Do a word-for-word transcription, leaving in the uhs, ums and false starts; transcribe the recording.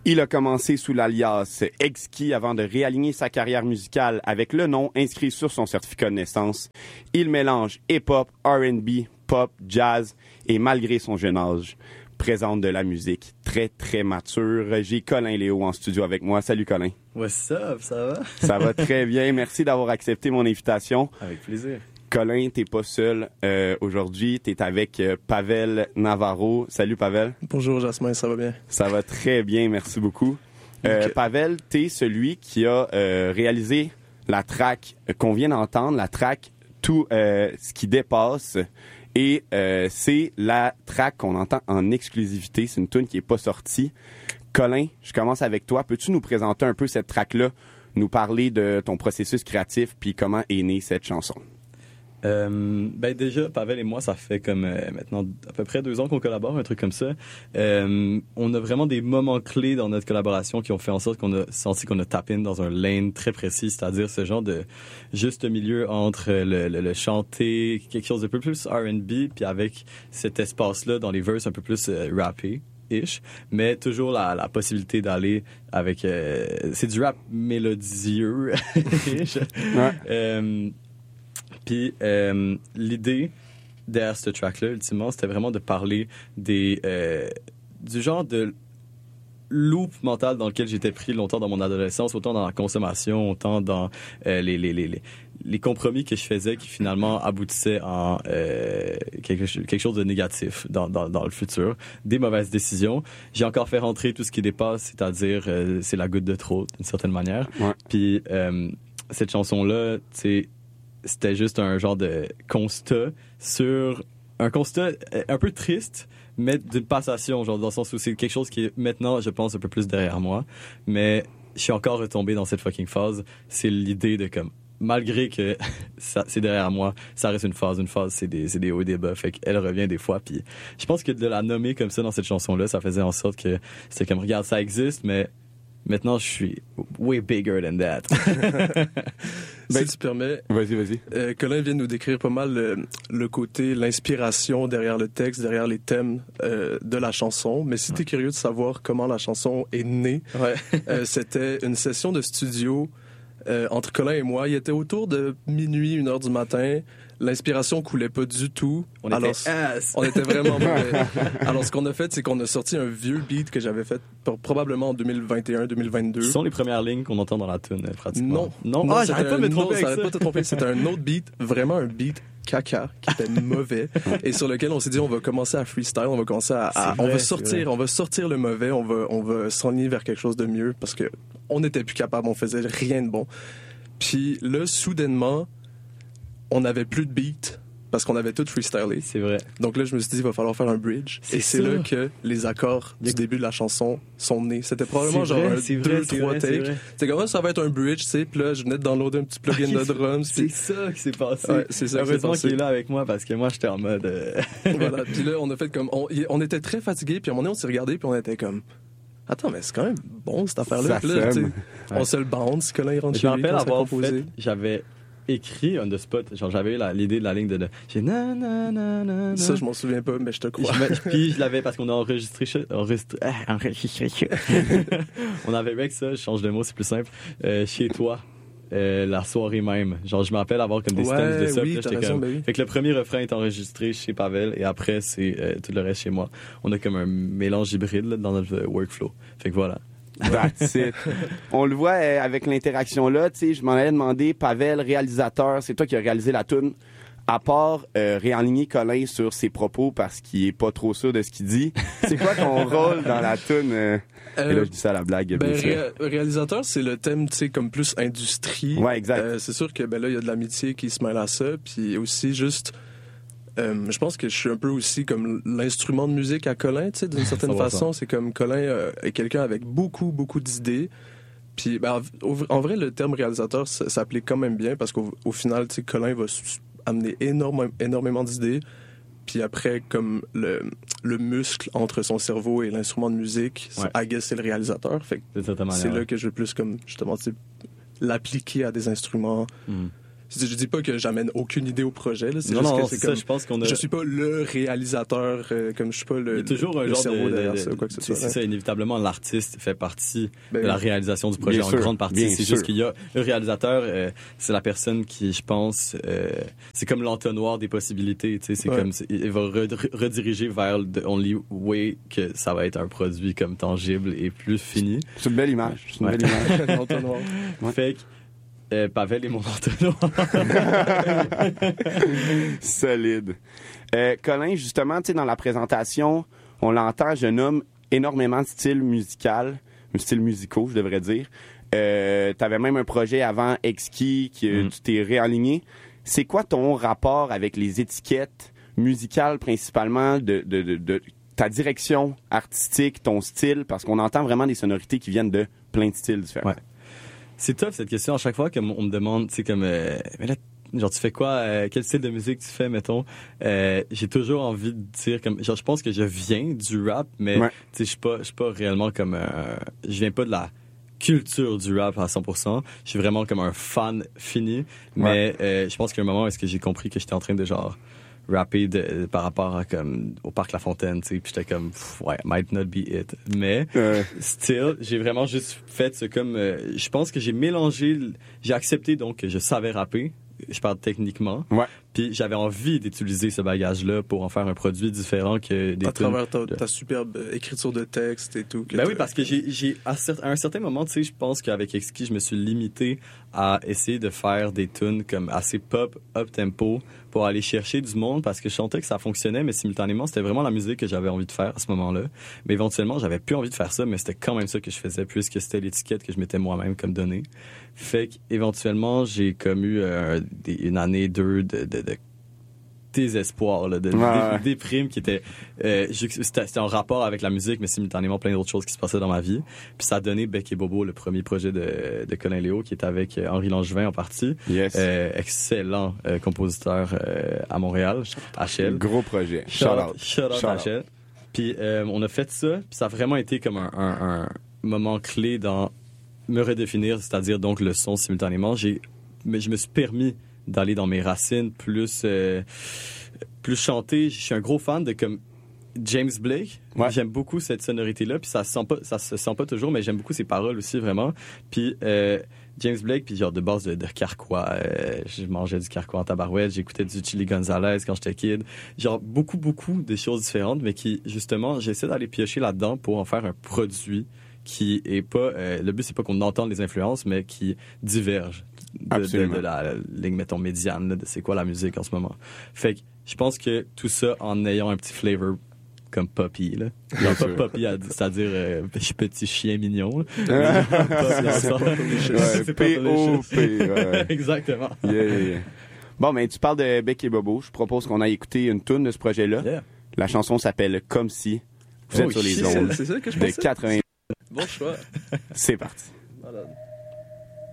Il a commencé sous l'alias Exki avant de réaligner sa carrière musicale avec le nom inscrit sur son certificat de naissance. Il mélange hip-hop, R and B, pop, jazz et malgré son jeune âge, présente de la musique très, très mature. J'ai Colin Léo en studio avec moi. Salut Colin. What's up, ça va? Ça va très bien. Merci d'avoir accepté mon invitation. Avec plaisir. Colin, t'es pas seul euh, aujourd'hui. T'es avec euh, Pavel Navarro. Salut Pavel. Bonjour Jasmin, ça va bien? Ça va très bien, merci beaucoup. Euh, okay. Pavel, t'es celui qui a euh, réalisé la track qu'on vient d'entendre, la track Tout euh, ce qui dépasse. Et euh, c'est la track qu'on entend en exclusivité. C'est une tune qui est pas sortie. Colin, je commence avec toi. Peux-tu nous présenter un peu cette track-là, nous parler de ton processus créatif puis comment est née cette chanson? Euh, ben déjà, Pavel et moi, ça fait comme euh, maintenant à peu près deux ans qu'on collabore, un truc comme ça. Euh, on a vraiment des moments clés dans notre collaboration qui ont fait en sorte qu'on a senti qu'on a tapé dans un lane très précis, c'est-à-dire ce genre de juste milieu entre le, le, le chanter, quelque chose de peu plus R and B, puis avec cet espace-là dans les verses un peu plus euh, rappé. Ish, mais toujours la, la possibilité d'aller avec... Euh, c'est du rap mélodieux. Ish. Ouais. Euh, Puis euh, l'idée derrière ce track-là, ultimement, c'était vraiment de parler des euh, du genre de loop mental dans lequel j'étais pris longtemps dans mon adolescence, autant dans la consommation, autant dans euh, les, les, les, les, les compromis que je faisais qui finalement aboutissaient en euh, quelque, quelque chose de négatif dans, dans, dans le futur, des mauvaises décisions. J'ai encore fait rentrer tout ce qui dépasse, c'est-à-dire euh, c'est la goutte de trop, d'une certaine manière. Ouais. Puis euh, cette chanson-là, tu sais, c'était juste un genre de constat sur un constat un peu triste, mais d'une passation, genre dans le sens où c'est quelque chose qui est maintenant, je pense, un peu plus derrière moi, mais je suis encore retombé dans cette fucking phase. C'est l'idée de comme, malgré que ça, c'est derrière moi, ça reste une phase. Une phase, c'est des, c'est des hauts et des bas, fait qu'elle revient des fois. Puis je pense que de la nommer comme ça dans cette chanson-là, ça faisait en sorte que c'était comme, regarde, ça existe, mais maintenant, je suis way bigger than that. Si tu permets, vas-y, vas-y. Euh, Colin vient de nous décrire pas mal le, le côté, l'inspiration derrière le texte, derrière les thèmes euh, de la chanson. Mais si t'es curieux de savoir comment la chanson est née, ouais. euh, c'était une session de studio euh, entre Colin et moi. Il était autour de minuit, une heure du matin. L'inspiration coulait pas du tout. On Alors, était ass. On était vraiment mauvais. Alors, ce qu'on a fait, c'est qu'on a sorti un vieux beat que j'avais fait probablement en deux mille vingt et un deux mille vingt-deux. Ce sont les premières lignes qu'on entend dans la tune, pratiquement. Non. Non, non ah, j'arrête pas de me tromper avec ça. Pas de te tromper. C'était un autre beat, vraiment un beat caca, qui était mauvais, et sur lequel on s'est dit, on va commencer à freestyle, on va commencer à, à vrai, on va sortir, on va sortir le mauvais, on va, on va s'enligner vers quelque chose de mieux, parce que on n'était plus capable, on faisait rien de bon. Puis là, soudainement, on n'avait plus de beat, parce qu'on avait tout freestylé. C'est vrai. Donc là, je me suis dit, il va falloir faire un bridge. C'est et c'est ça. Là que les accords du début de la chanson sont nés. C'était probablement c'est genre vrai, un, deux, vrai, trois takes. C'était comme ça, ça va être un bridge, tu sais. Puis là, je venais de downloader un petit plugin de drums. C'est ça qui s'est passé. Ouais, c'est ça. Heureusement qu'il est là avec moi, parce que moi, j'étais en mode... Euh... voilà. Puis là, on a fait comme... On, on était très fatigués, puis à un moment donné, on s'est regardé, puis on était comme... Attends, mais c'est quand même bon, cette affaire-là. Ça là, ouais. On se le bounce, Colin, il rentre chez lui. Je me rappelle avoir composé. fait... J'avais... écrit on the spot, genre j'avais eu la, l'idée de la ligne de, de j'ai na na na na na. Ça je m'en souviens pas, mais je te crois. Je, puis je l'avais parce qu'on a enregistré enregistré, ah, enregistré on avait avec ça, je change de mot, c'est plus simple, euh, chez toi euh, la soirée même, genre je me rappelle avoir comme des ouais, stems de ça, oui, là, j'étais raison, comme... ben oui. Fait que le premier refrain est enregistré chez Pavel et après c'est euh, tout le reste chez moi. On a comme un mélange hybride là, dans notre workflow, fait que voilà. That's it. On le voit euh, avec l'interaction là, tu sais, je m'en allais demander, Pavel, réalisateur, c'est toi qui as réalisé la toune. À part euh, réaligner Colin sur ses propos parce qu'il est pas trop sûr de ce qu'il dit, c'est quoi ton rôle dans la toune? Euh... Euh, Et là, je dis ça à la blague. Ben, ré- réalisateur, c'est le thème, tu sais, comme plus industrie. Ouais, exact. Euh, c'est sûr que ben là, il y a de l'amitié qui se mêle à ça, puis aussi juste. Euh, je pense que je suis un peu aussi comme l'instrument de musique à Colin, tu sais, d'une certaine façon. C'est comme Colin euh, est quelqu'un avec beaucoup, beaucoup d'idées. Puis, ben, en vrai, le terme réalisateur ça, ça s'applique quand même bien parce qu'au au final, tu sais, Colin va amener énorme, énormément d'idées. Puis après, comme le, le muscle entre son cerveau et l'instrument de musique, ouais. I guess c'est le réalisateur. Fait que c'est, c'est là que je veux plus comme, justement, tu sais, l'appliquer à des instruments. Mm. Je, je dis pas que j'amène aucune idée au projet, là. C'est non, juste non, que c'est, c'est comme, ça, je pense qu'on a... Je suis pas le réalisateur, euh, comme je suis pas le, il y a toujours un le genre cerveau de, derrière de, ça, ou quoi que ce soit. C'est ça, inévitablement, l'artiste fait partie ben, de la réalisation du projet bien en sûr, grande partie. C'est sûr. juste qu'il y a le réalisateur, euh, c'est la personne qui, je pense, euh, c'est comme l'entonnoir des possibilités. Tu sais, c'est ouais. comme, c'est, il va re- rediriger vers the only way que ça va être un produit comme tangible et plus fini. C'est une belle image. C'est une Ouais. belle image. l'entonnoir. Ouais. Fait que euh, Pavel est mon entonnoir. Solide. Euh, Colin, justement, tu sais, dans la présentation, on l'entend, je nomme énormément de styles musicaux, styles musicaux, je devrais dire. Euh, tu avais même un projet avant Exki, que Mm. tu t'es réaligné. C'est quoi ton rapport avec les étiquettes musicales, principalement, de, de, de, de ta direction artistique, ton style, parce qu'on entend vraiment des sonorités qui viennent de plein de styles différents. Ouais. C'est tough cette question à chaque fois qu'on me demande, tu sais, comme, euh, mais là, genre, tu fais quoi, euh, quel style de musique tu fais, mettons. Euh, j'ai toujours envie de dire, comme, genre, je pense que je viens du rap, mais, Ouais. tu sais, je suis pas, je suis pas réellement comme, euh, je viens pas de la culture du rap à cent pour cent. Je suis vraiment comme un fan fini, mais euh, je pense qu'il y a un moment où est-ce que j'ai compris que j'étais en train de, genre, rapper de, par rapport à comme au Parc La Fontaine, tu sais, puis j'étais comme pff, ouais, might not be it, mais Euh, still, j'ai vraiment juste fait ce comme euh, je pense que j'ai mélangé, j'ai accepté donc que je savais rapper, je parle techniquement, ouais. puis j'avais envie d'utiliser ce bagage-là pour en faire un produit différent que des À tunes travers ta, de- ta superbe écriture de texte et tout. que Ben t'as- oui, parce que j'ai, j'ai à, cer- à un certain moment, tu sais, je pense qu'avec Exki, je me suis limité à essayer de faire des tunes comme assez pop, up tempo, pour aller chercher du monde, parce que je sentais que ça fonctionnait, mais simultanément, c'était vraiment la musique que j'avais envie de faire à ce moment-là. Mais éventuellement, j'avais plus envie de faire ça, mais c'était quand même ça que je faisais, puisque c'était l'étiquette que je m'étais moi-même comme donnée. Fait qu'éventuellement, j'ai comme eu euh, des- une année, deux de, de, de désespoir, là, de, Ouais, de- ouais. des primes qui étaient, euh, je- c'était, c'était en rapport avec la musique, mais simultanément plein d'autres choses qui se passaient dans ma vie. Puis ça a donné Bec et Bobo, le premier projet de, de Colin Léo, qui est avec euh, Henri Langevin en partie. Yes. Euh, excellent euh, compositeur euh, à Montréal, H L. Gros projet. Shout out. Shout out Shout out. H L. Puis euh, on a fait ça, puis ça a vraiment été comme un, un, un moment clé dans me redéfinir, c'est-à-dire donc le son simultanément. J'ai, mais je me suis permis d'aller dans mes racines, plus euh, plus chanter. Je suis un gros fan de comme James Blake. Ouais. J'aime beaucoup cette sonorité-là, puis ça se sent pas, ça se sent pas toujours, mais j'aime beaucoup ses paroles aussi vraiment. Puis euh, James Blake, puis genre de base de, de Carquois. Euh, je mangeais du Carquois en tabarouette, j'écoutais du Chili Gonzalez quand j'étais kid. Genre beaucoup beaucoup de choses différentes, mais qui justement j'essaie d'aller piocher là-dedans pour en faire un produit qui est pas. Euh, le but c'est pas qu'on entende les influences, mais qui diverge de, de, Absolument. de la ligne mettons médiane là, de c'est quoi la musique en ce moment. Fait que je pense que tout ça en ayant un petit flavor comme Poppy là. Genre pas sûr. Poppy, à- c'est-à-dire euh, petit chien mignon. Là. C'est pas delicious. Ouais, C'est pas P O P. ouais. Exactement. Yeah, yeah, yeah. Bon, ben, tu parles de Bec et Bobo. Je propose qu'on aille écouter une tune de ce projet-là. Yeah. La chanson s'appelle Comme si. Vous êtes Oh, sur les shit, ondes C'est ça que je de pensais. quatre-vingts. Bon choix. C'est parti. Malade.